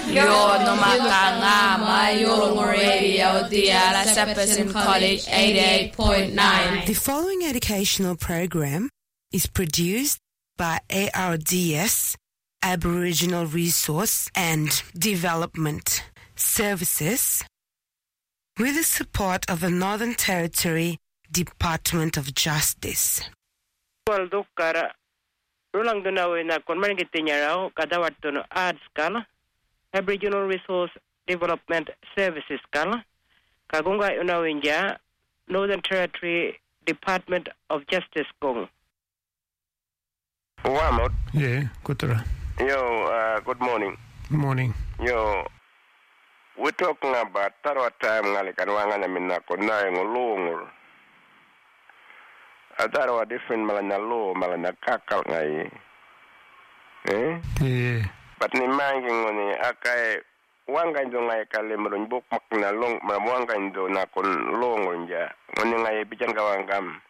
Yo no makanga mayo radio dia Seppesen College 88.9. The following educational program is produced by ARDS, Aboriginal Resource and Development Services, with the support of the Northern Territory Department of Justice. Dukara rulang dunawe na konman gitinyaraw kadawat arts kala Aboriginal Resource Development Services kala kagunga unawinja Northern Territory Department of Justice kong. Wamot. Yeah, Kutara. Yo, good morning. Good morning. Yo, we're talking about tarwa time ngalikan wangan namin na kunay ngulungul. Tarwa different malanya lo malanya kakal ngai. Yeah. But ni manging ngoni akai wanga ndo ngai kale mrun buk makna long wanga ndo na kun longul nja. Ngoni ngai bijan kawangam.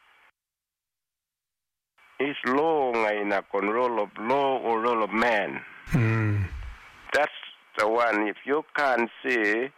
Is law ngai na kun role of law or role of man. That's the one. If you can't see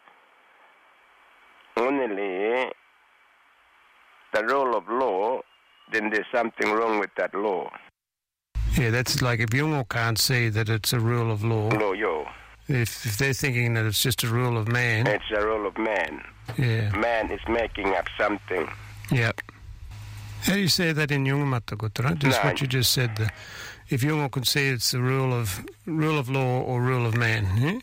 only the role of law, then there's something wrong with that law. Yeah, that's like if Yungo can't see that it's a rule of law. Law, yo. If they're thinking that it's just a rule of man. It's a rule of man. Yeah. Man is making up something. Yeah. How do you say that in Yungamata, Kutara? Just what you just said. If Yungo can see it's the rule of law or rule of man. Yeah?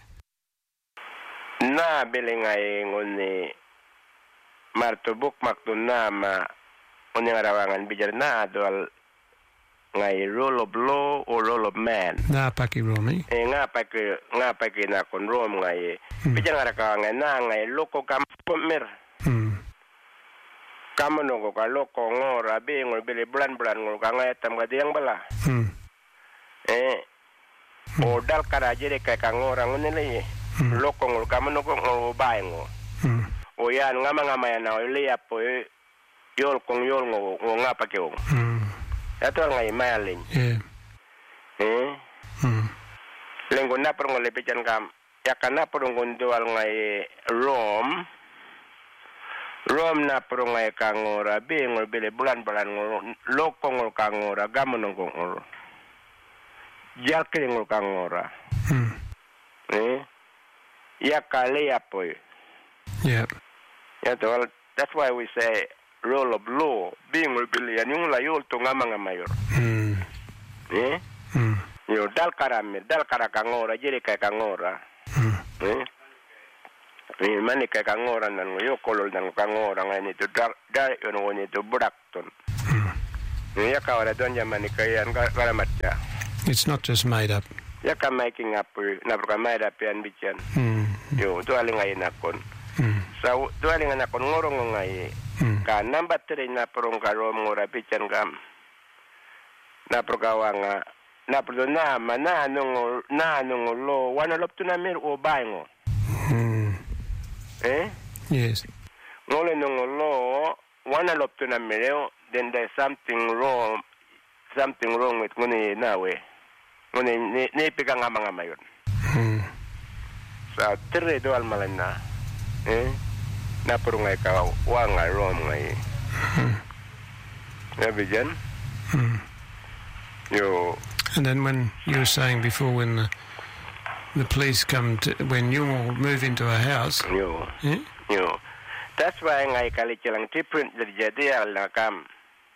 Na bilingay nguni marto buk makduna ma nguni ngarawangan bijar na adwal ngay rule of law or rule of man. Na paki romi. Nga paki na kon rom ngay bijar ngarawangan na ngay loko kampomir. Kamono ko ka loko ngora bingol bili blan ngol ka ngay tam gadiyang bala. O dal karajere kay kangora nguni lay. Loko ngol kamono ko ngol baengo. O yan nga mga maya na uliya po yol kong yol ngo nga pakiong. Ito nga imayalin. Yeah. Lenggo na pero ngol lepichan kam. Yaka na pero ngondual nga Rom na pero nga kangora bingol bili bulan ngol loko ngol kangora gamono ngol. Jalkili ngol kangora. Yakale apoy. Yeah. Well, that's why we say rule of law. Being will be yung layol to nga mga mayor. Yo dal karakangora jiri kay kangora. Mani kay kangora nan yo kolol nan kangora ngani to dal yo ngoni to Burakton. Yakawala don mani kay an karamatya. It's not just made up. Yaka making up na programmed up yan bityan. Yo tualing ay nakon. So tualing nakon ngorong ngay ka number 3 na prong karom ngora bityan gam. Na prograwanga na pro na anong lo wana lop to na mer o baingo. Yes. Ngole nong lo wana lop to na mer then there's something wrong with ngoni nawe. Ni pegang mga mayon. Sa tere do almalan na. Na purungay ka wanga rom ngay. Nabijan? Yo. And then when you were saying before when the police come to, when you move into a house. Yo. That's why ngay kalikilang different jadi al nakam.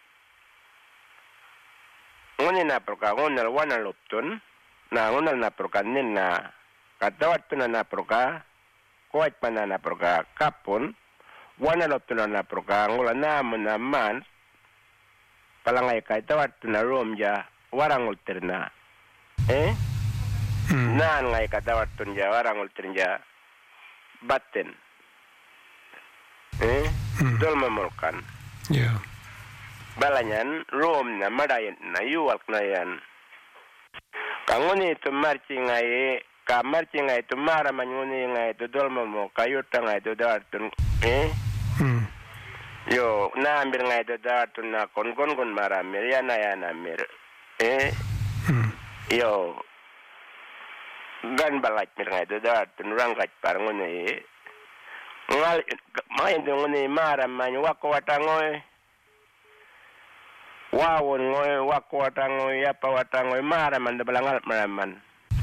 Ngunit na proka ngunal wana lopton na ngunal na proka nina katawat pina na proka kuat pana na proka kapon wana lopton na proka ngula na man palangay kay tawat pina romja warang ulterna na ngay katawat tunja warang ulterja batten dol mamulkan. Yeah. Balanyan, Rome na madayan na yuwalk na yan. Kanguni ito marching ay, ka marching ay ito maraman nguni nga ito dolma mo, kayuta nga ito dartun, Yo, naambil nga ito dartun na kon maramir, yan na amir. Yo, gan balat mir ngai do da tun rang kat par ngone ngal mai do ngone mara man wa ko watangoy wa won ngoy wa ko watangoy ya pa watangoy mara man do balangal maraman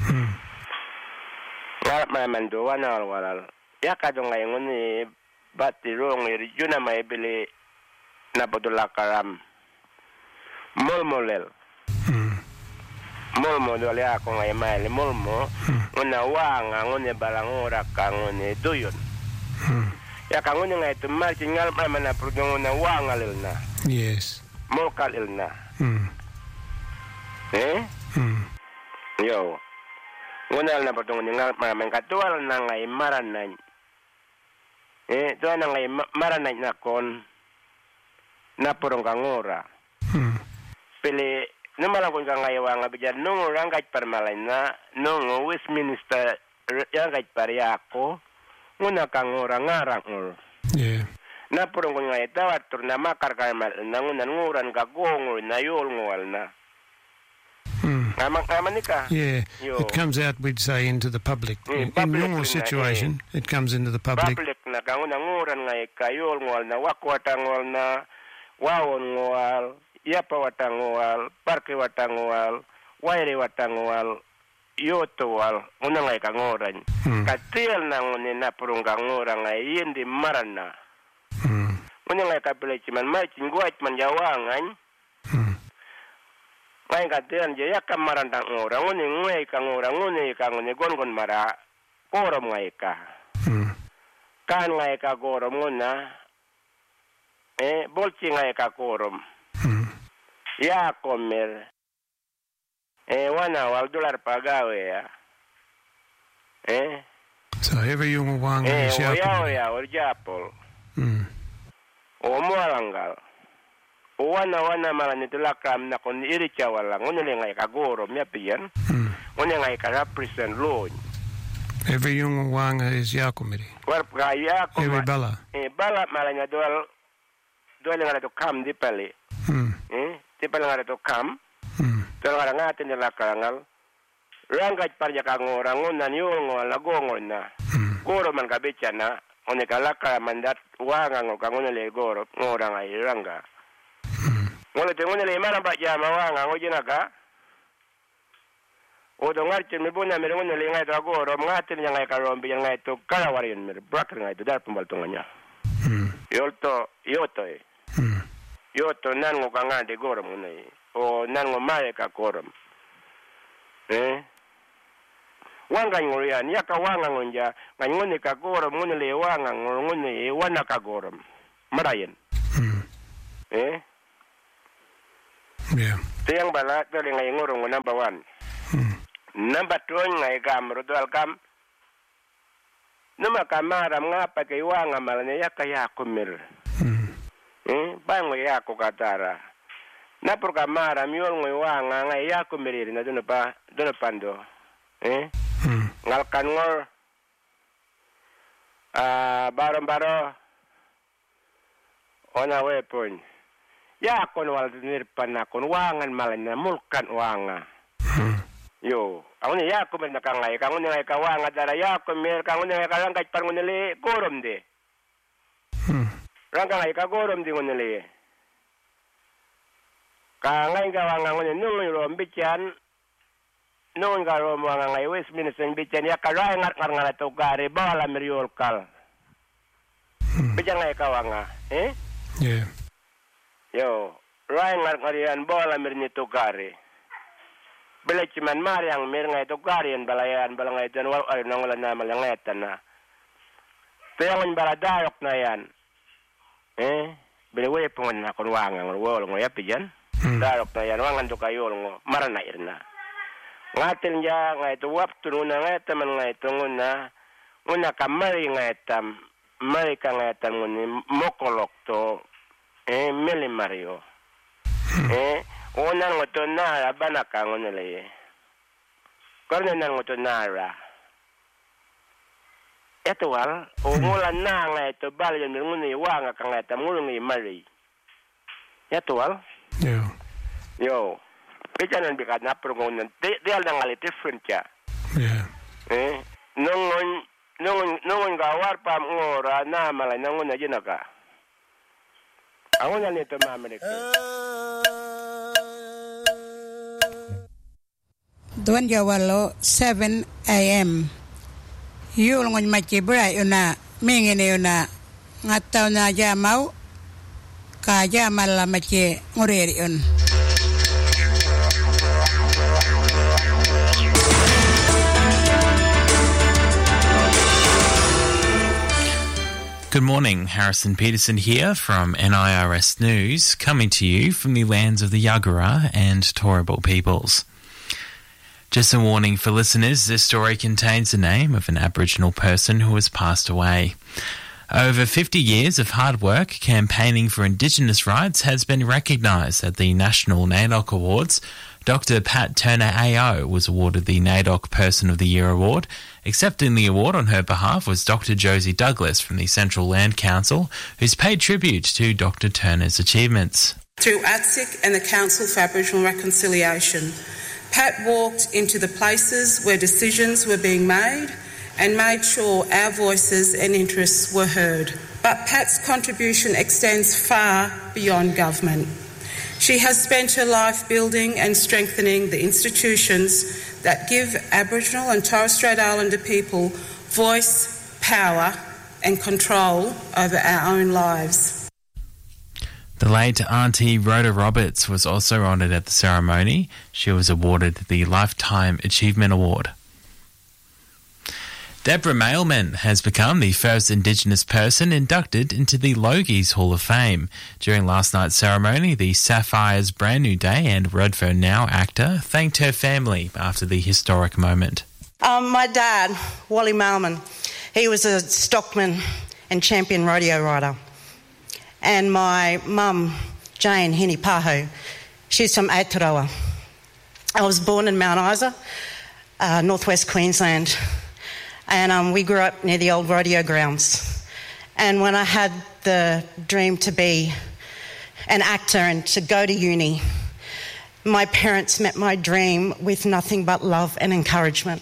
ngal maraman do wanal walal ya ka do ngai ngone bati rong ri juna mai bele na bodula karam molmolel molmo dole ako ngai mai le molmo una wanga ngone balangora ka ngone doyon ya ka ngone ngai tu mar tingal mana produng una wanga lelna yes molkal ilna yo ngone na produng ngal mana ka tual na ngai maranai to na ngai maranai na kon na porong kangora pele numala kun ngai wanga bijar nung rangat parmalana nung Westminster rangat pariako nguna kangora ngarang yeah na porong kun ngai tawat tur na makar kalmal nangunan nguran ka gongol na yol ngwal na Amanika. Yeah, it comes out, we'd say, into the public. In normal situation, it comes into the public. Public na kanguna nguran ngai kayol ngwal na wakwatangol na wawon ngwal yapa watangwal parke watangwal waire watangwal yotowal una ngai kangoran katil na ngone na purunga ngora ngai yindi marana una ngai kapele chiman mai cingguat man jawangan ngai katil je yakam maranda ngora ngone ngai kangora ngone kangone gon mara korom ngai ka kan ngai ka korom ngona bolci ngai ka korom ya comer wana wal $1 pagawe ya so every young wang is ya orjapol o moalangal o wana malani tulakam na kon iricha wala ngone ngai ka goro mya pian ngone ngai ka represent loan every young wang is yakomiri war ga yakom every bala bala malanya dol ngara to kam di pale tipal ngara to kam to ngara ngate ni lakarangal rangat parja kangora ngonan yongo lagongo na goro man kabechana one kalaka mandat wanga ngo kangone le goro ngora ngai ranga ngole te ngone le mara ba jama wanga ngojina ka o do ngarche me bona me ngone le ngai to goro ngate ni ngai karombi ngai to kala warin me brak ngai to dar pumbal tonganya yoto nan ngo kangande goro munai o nan ngo mare ka korom wanga ngoria ni aka wanga ngonja ngone ka goro ngone le wanga ngone wana ka goro marayen yeah tiang bala dole ngai ngoro number 1 number 2 ngai gamro dal kam numa kamara ngapa ke wanga malane yakaya kumir bango yako katara na programara miol ngoi wanga ngai yako meriri na dono pando ngal kanngor baro ona weapon yako wal nir panakon wangan malana mulkan wanga yo awne yako mer nakangai kangune ngai ka wanga dara yako mer kangune ngai kalangkat parngune le korom de rangka ngai ka gorom di ngone le ka ngai ka wanga ngone nung ro mbichan nung ka ro wanga ngai Westminster mbichan ya ka rai ngar to gare bala meriol kal mbichan ngai ka wanga yeah yo rai ngarian bala merni to gare bele ciman mariang mer ngai to garian balayan balangai dan wal ar nangala na malangetan na teangon baradayok na yan bele we pongan na kon wanga ngol ngo ya pijan darok na yan wangan to kayo ngo marana irna ngatel ja ngai to wap tununa ngai taman ngai to nguna kamari ngai tam mari ka ngai tam ngoni mokolok to meli mario ona ngoto na bana ka ngone le korne na ngoto nara etwal o ngola na ngai to bal yan ngune wanga ka ngai tam ngulungi mari etwal yo pichanan bikat na pro ngone de al ngali different ya nungun ga warpam ngora na malay nangun na jinaka. Ako na nito mamalik. Duan jawalo 7 a.m. Yul ngon machi bra yuna mingine yuna ngataw na jamau ka jamal la machi ngureri yun. Good morning, Harrison Peterson here from NIRS News, coming to you from the lands of the Yagara and Turrbal peoples. Just a warning for listeners, this story contains the name of an Aboriginal person who has passed away. Over 50 years of hard work campaigning for Indigenous rights has been recognised at the National NAIDOC Awards. Dr. Pat Turner AO was awarded the NAIDOC Person of the Year Award. Accepting the award on her behalf was Dr. Josie Douglas from the Central Land Council, who's paid tribute to Dr. Turner's achievements. Through ATSIC and the Council for Aboriginal Reconciliation, Pat walked into the places where decisions were being made and made sure our voices and interests were heard. But Pat's contribution extends far beyond government. She has spent her life building and strengthening the institutions that give Aboriginal and Torres Strait Islander people voice, power and control over our own lives. The late Auntie Rhoda Roberts was also honoured at the ceremony. She was awarded the Lifetime Achievement Award. Deborah Mailman has become the first Indigenous person inducted into the Logies Hall of Fame. During last night's ceremony, the Sapphires Brand New Day and Redfern Now actor thanked her family after the historic moment. My dad, Wally Mailman, he was a stockman and champion rodeo rider. And my mum, Jane Hinipaho, she's from Aotearoa. I was born in Mount Isa, northwest Queensland. And we grew up near the old rodeo grounds. And when I had the dream to be an actor and to go to uni, my parents met my dream with nothing but love and encouragement.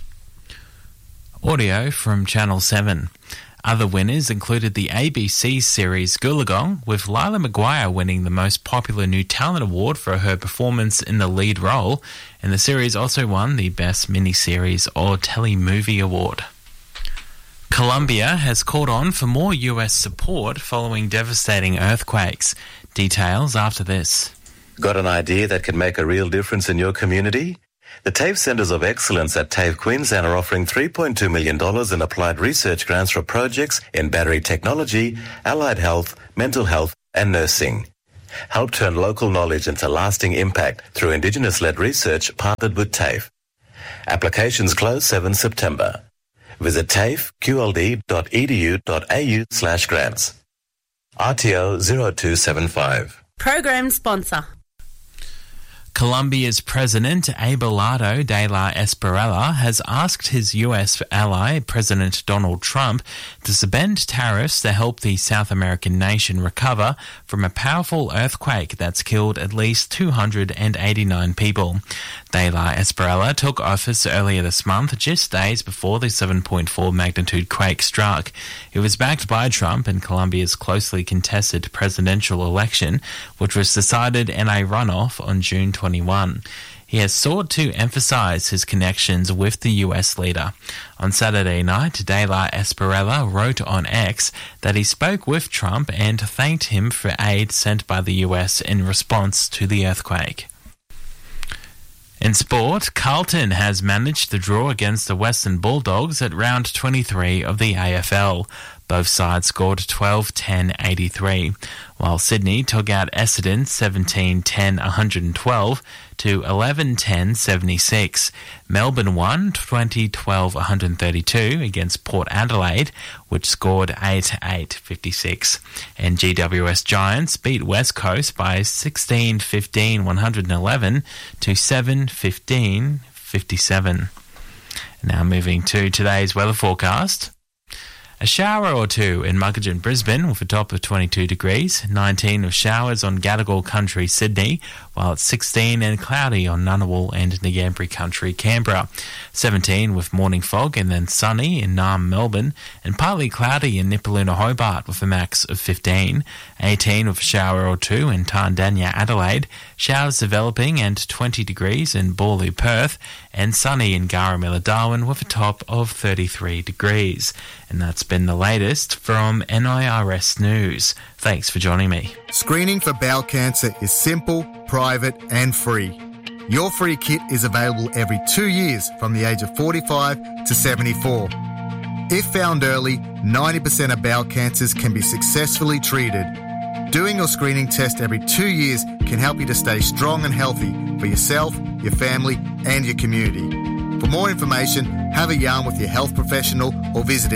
Audio from Channel 7. Other winners included the ABC series Goolagong, with Lila Maguire winning the most popular new talent award for her performance in the lead role, and the series also won the Best Miniseries or Telemovie award. Colombia has called on for more US support following devastating earthquakes. Details after this. Got an idea that can make a real difference in your community? The TAFE Centres of Excellence at TAFE Queensland are offering $3.2 million in applied research grants for projects in battery technology, allied health, mental health and nursing. Help turn local knowledge into lasting impact through Indigenous-led research partnered with TAFE. Applications close 7 September. Visit tafeqld.edu.au/grants. RTO 0275. Program sponsor. Colombia's President Abelardo de la Espriella has asked his US ally, President Donald Trump, to suspend tariffs to help the South American nation recover from a powerful earthquake that's killed at least 289 people. De la Espriella took office earlier this month, just days before the 7.4 magnitude quake struck. It was backed by Trump in Colombia's closely contested presidential election, which was decided in a runoff on June 21. He has sought to emphasize his connections with the US leader. On Saturday night, De La Espriella wrote on X that he spoke with Trump and thanked him for aid sent by the US in response to the earthquake. In sport, Carlton has managed to draw against the Western Bulldogs at round 23 of the AFL. Both sides scored 12-10-83, while Sydney took out Essendon 17-10-112 to 11-10-76. Melbourne won 20-12-132 against Port Adelaide, which scored 8-8-56. And GWS Giants beat West Coast by 16-15-111 to 7-15-57. Now moving to today's weather forecast. A shower or two in Muggeridge, Brisbane, with a top of 22 degrees. 19 with showers on Gadigal Country, Sydney, while it's 16 and cloudy on Ngunnawal and Ngambri Country, Canberra. 17 with morning fog and then sunny in Naarm, Melbourne, and partly cloudy in Nipaluna, Hobart, with a max of 15. 18 with a shower or two in Tandanya, Adelaide. Showers developing and 20 degrees in Borloo, Perth, and sunny in Garamilla, Darwin, with a top of 33 degrees. And that's been the latest from NIRS News. Thanks for joining me. Screening for bowel cancer is simple, private and free. Your free kit is available every 2 years from the age of 45 to 74. If found early, 90% of bowel cancers can be successfully treated. Doing your screening test every 2 years can help you to stay strong and healthy for yourself, your family and your community. For more information, have a yarn with your health professional or visit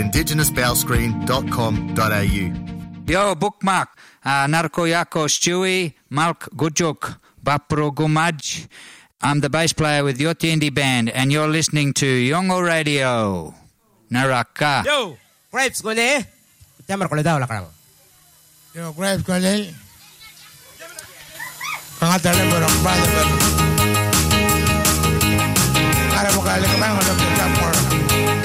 indigenousbowelscreen.com.au. Yo, bookmark, Narko Yako Stewie, Malk Gujuk, Bapro Gumaj. I'm the bass player with Yoti Indie Band, and you're listening to Yongo Radio. Naraka. Yo, Grapes Gole. Jammer Kole daw lakarang. Yo, Grapes Gole. Pangatala mo ng banda.